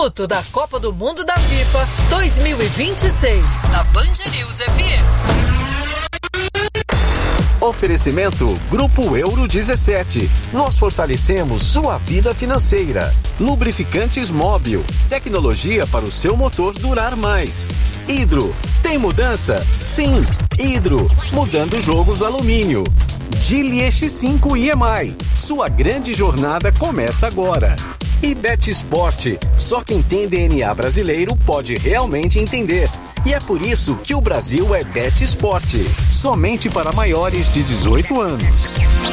minuto da Copa do Mundo da FIFA 2026, na Band News FM. Oferecimento Grupo Euro 17. Nós fortalecemos sua vida financeira. Lubrificantes Móbil. Tecnologia para o seu motor durar mais. Hidro. Tem mudança? Sim. Hidro. Mudando o jogo do alumínio. Geely X5 EMI. Sua grande jornada começa agora. E Bet Sport. Só quem tem DNA brasileiro pode realmente entender. E é por isso que o Brasil é Bet Sport. Somente para maiores de 18 anos.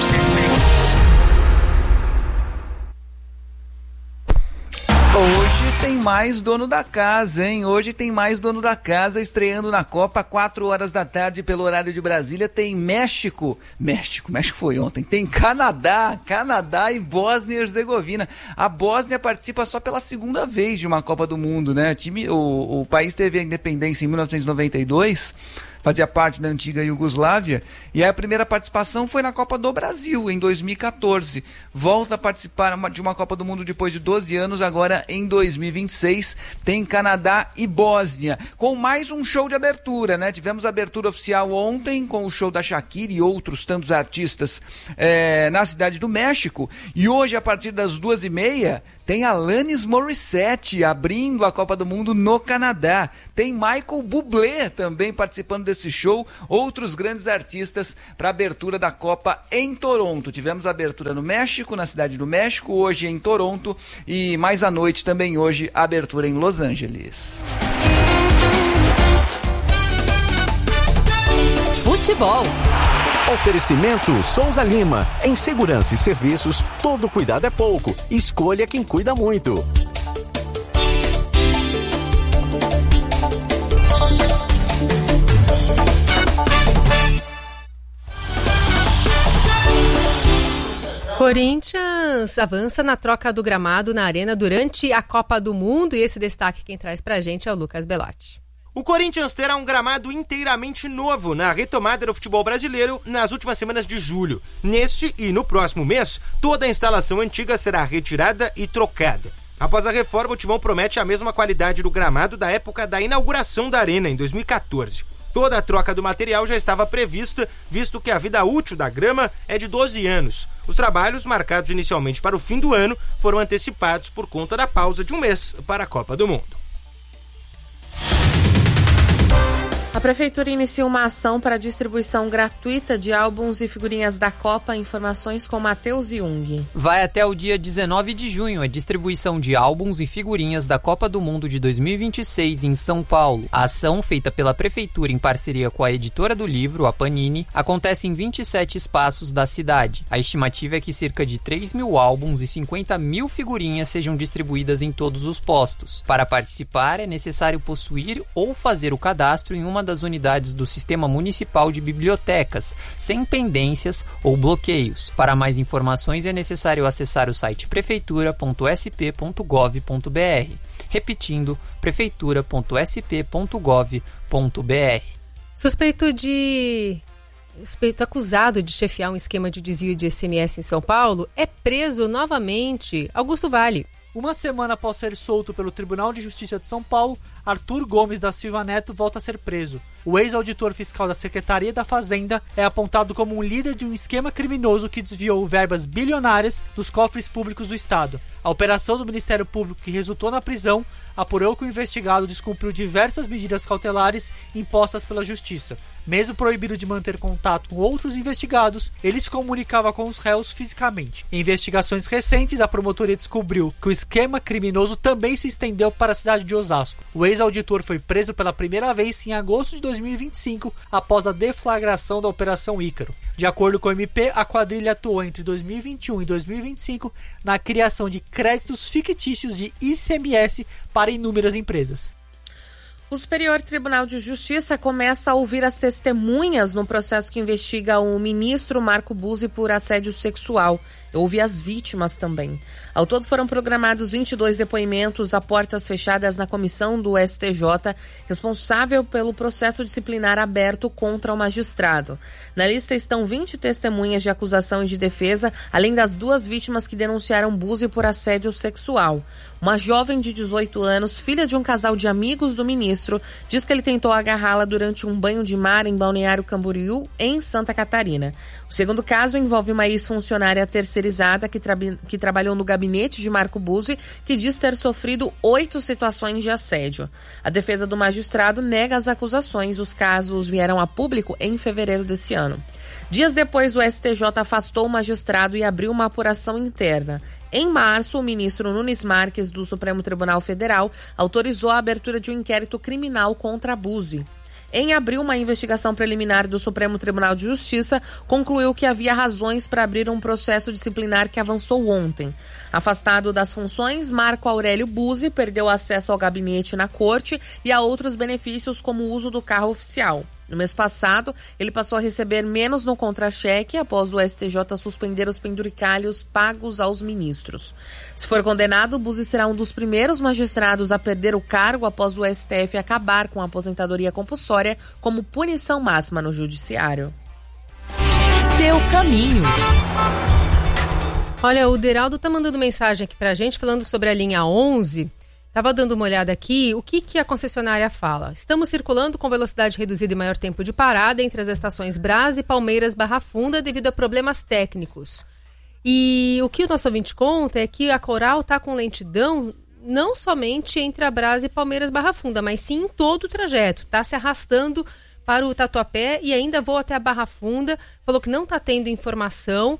Hoje tem mais dono da casa, hein? Hoje tem mais dono da casa estreando na Copa, 4 horas da tarde pelo horário de Brasília. Tem México foi ontem. Tem Canadá e Bósnia e Herzegovina. A Bósnia participa só pela segunda vez de uma Copa do Mundo, né? O país teve a independência em 1992. Fazia parte da antiga Iugoslávia, e a primeira participação foi na Copa do Brasil, em 2014. Volta a participar de uma Copa do Mundo depois de 12 anos, agora em 2026. Tem Canadá e Bósnia, com mais um show de abertura, né? Tivemos a abertura oficial ontem, com o show da Shakira e outros tantos artistas na Cidade do México, e hoje, a partir das 2h30, tem Alanis Morissette abrindo a Copa do Mundo no Canadá. Tem Michael Bublé também participando desse show. Outros grandes artistas para a abertura da Copa em Toronto. Tivemos a abertura no México, na Cidade do México, hoje em Toronto, e mais à noite também hoje a abertura em Los Angeles. Futebol. Oferecimento Souza Lima. Em segurança e serviços, todo cuidado é pouco. Escolha quem cuida muito. Corinthians avança na troca do gramado na Arena durante a Copa do Mundo, e esse destaque quem traz pra gente é o Lucas Bellotti. O Corinthians terá um gramado inteiramente novo na retomada do futebol brasileiro nas últimas semanas de julho. Neste e no próximo mês, toda a instalação antiga será retirada e trocada. Após a reforma, o Timão promete a mesma qualidade do gramado da época da inauguração da Arena, em 2014. Toda a troca do material já estava prevista, visto que a vida útil da grama é de 12 anos. Os trabalhos, marcados inicialmente para o fim do ano, foram antecipados por conta da pausa de um mês para a Copa do Mundo. A Prefeitura inicia uma ação para distribuição gratuita de álbuns e figurinhas da Copa. Informações com Matheus Jung. Vai até o dia 19 de junho a distribuição de álbuns e figurinhas da Copa do Mundo de 2026 em São Paulo. A ação, feita pela Prefeitura em parceria com a editora do livro, a Panini, acontece em 27 espaços da cidade. A estimativa é que cerca de 3.000 álbuns e 50.000 figurinhas sejam distribuídas em todos os postos. Para participar, é necessário possuir ou fazer o cadastro em uma das unidades do Sistema Municipal de Bibliotecas, sem pendências ou bloqueios. Para mais informações é necessário acessar o site prefeitura.sp.gov.br. Repetindo, prefeitura.sp.gov.br. Suspeito acusado de chefiar um esquema de desvio de ICMS em São Paulo é preso novamente. Augusto Vale. Uma semana após ser solto pelo Tribunal de Justiça de São Paulo, Arthur Gomes da Silva Neto volta a ser preso. O ex-auditor fiscal da Secretaria da Fazenda é apontado como um líder de um esquema criminoso que desviou verbas bilionárias dos cofres públicos do Estado. A operação do Ministério Público, que resultou na prisão, apurou que o investigado descumpriu diversas medidas cautelares impostas pela Justiça. Mesmo proibido de manter contato com outros investigados, ele se comunicava com os réus fisicamente. Em investigações recentes, a promotoria descobriu que o esquema criminoso também se estendeu para a cidade de Osasco. O ex-auditor foi preso pela primeira vez em agosto de 2025, após a deflagração da Operação Ícaro. De acordo com o MP, a quadrilha atuou entre 2021 e 2025 na criação de créditos fictícios de ICMS para inúmeras empresas. O Superior Tribunal de Justiça começa a ouvir as testemunhas no processo que investiga o ministro Marco Buzzi por assédio sexual. Houve as vítimas também. Ao todo foram programados 22 depoimentos a portas fechadas na comissão do STJ, responsável pelo processo disciplinar aberto contra o magistrado. Na lista estão 20 testemunhas de acusação e de defesa, além das 2 vítimas que denunciaram Buzzi por assédio sexual. Uma jovem de 18 anos, filha de um casal de amigos do ministro, diz que ele tentou agarrá-la durante um banho de mar em Balneário Camboriú, em Santa Catarina. O segundo caso envolve uma ex-funcionária terceirizada que trabalhou no gabinete de Marco Buzzi, que diz ter sofrido 8 situações de assédio. A defesa do magistrado nega as acusações. Os casos vieram a público em fevereiro desse ano. Dias depois, o STJ afastou o magistrado e abriu uma apuração interna. Em março, o ministro Nunes Marques, do Supremo Tribunal Federal, autorizou a abertura de um inquérito criminal contra Buzzi. Em abril, uma investigação preliminar do Supremo Tribunal de Justiça concluiu que havia razões para abrir um processo disciplinar que avançou ontem. Afastado das funções, Marco Aurélio Buzzi perdeu acesso ao gabinete na corte e a outros benefícios como o uso do carro oficial. No mês passado, ele passou a receber menos no contra-cheque após o STJ suspender os penduricalhos pagos aos ministros. Se for condenado, Buzzi será um dos primeiros magistrados a perder o cargo após o STF acabar com a aposentadoria compulsória como punição máxima no judiciário. Seu caminho. Olha, o Deraldo tá mandando mensagem aqui pra gente falando sobre a linha 11. Estava dando uma olhada aqui, o que a concessionária fala? Estamos circulando com velocidade reduzida e maior tempo de parada entre as estações Brás e Palmeiras Barra Funda devido a problemas técnicos. E o que o nosso ouvinte conta é que a Coral está com lentidão não somente entre a Brás e Palmeiras Barra Funda, mas sim em todo o trajeto. Está se arrastando para o Tatuapé e ainda voa até a Barra Funda. Falou que não está tendo informação.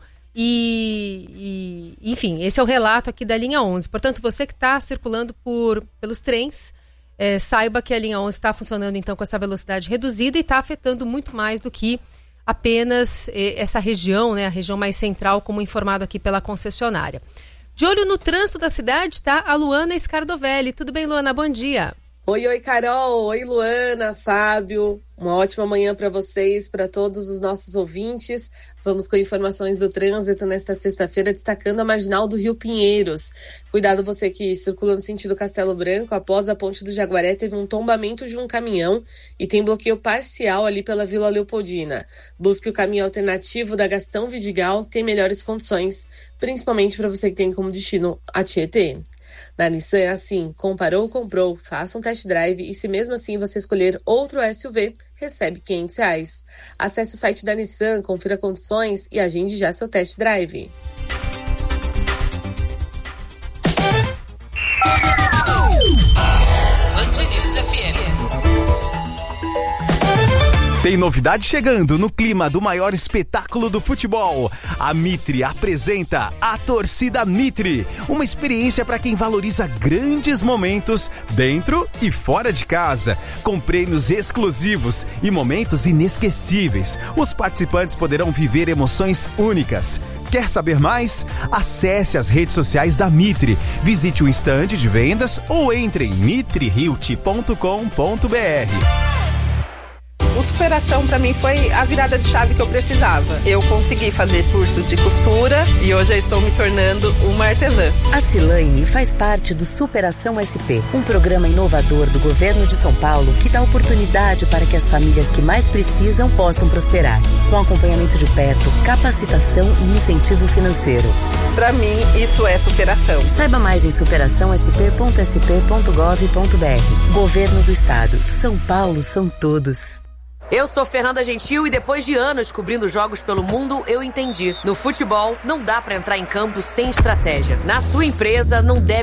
Enfim, esse é o relato aqui da linha 11. Portanto, você que está circulando pelos trens, saiba que a linha 11 está funcionando então com essa velocidade reduzida e está afetando muito mais do que apenas essa região, né, a região mais central, como informado aqui pela concessionária. De olho no trânsito da cidade está a Luana Scardovelli. Tudo bem, Luana? Bom dia. Oi, Carol. Oi, Luana, Fábio. Uma ótima manhã para vocês, para todos os nossos ouvintes. Vamos com informações do trânsito nesta sexta-feira, destacando a marginal do Rio Pinheiros. Cuidado você que circula no sentido Castelo Branco, após a ponte do Jaguaré teve um tombamento de um caminhão e tem bloqueio parcial ali pela Vila Leopoldina. Busque o caminho alternativo da Gastão Vidigal, que tem melhores condições, principalmente para você que tem como destino a Tietê. Na Nissan é assim, comparou, comprou, faça um test drive e se mesmo assim você escolher outro SUV, recebe R$500. Acesse o site da Nissan, confira condições e agende já seu test drive. Band News FM. Tem novidade chegando no clima do maior espetáculo do futebol. A Mitre apresenta a Torcida Mitre, uma experiência para quem valoriza grandes momentos dentro e fora de casa, com prêmios exclusivos e momentos inesquecíveis. Os participantes poderão viver emoções únicas. Quer saber mais? Acesse as redes sociais da Mitre, visite o estande de vendas ou entre em mitrihilt.com.br. O Superação para mim foi a virada de chave que eu precisava. Eu consegui fazer cursos de costura e hoje eu estou me tornando uma artesã. A Cilaine faz parte do Superação SP, um programa inovador do governo de São Paulo que dá oportunidade para que as famílias que mais precisam possam prosperar, com acompanhamento de perto, capacitação e incentivo financeiro. Para mim, isso é superação. Saiba mais em superaçãosp.sp.gov.br. Governo do Estado. São Paulo são todos. Eu sou Fernanda Gentil e depois de anos cobrindo jogos pelo mundo, eu entendi. No futebol, não dá pra entrar em campo sem estratégia. Na sua empresa, não deve